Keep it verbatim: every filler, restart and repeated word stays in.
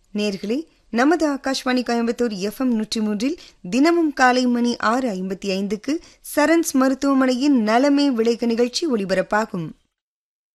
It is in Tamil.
நேர்களே, நமது ஆகாஷ்வாணி கோயம்புத்தூர் எஃப் எம் நூற்றி மூன்றில் தினமும் காலை மணி ஆறு ஐம்பத்தி ஐந்துக்கு சரண்ஸ் மருத்துவமனையின் நலமே விளைக நிகழ்ச்சி ஒலிபரப்பாகும்.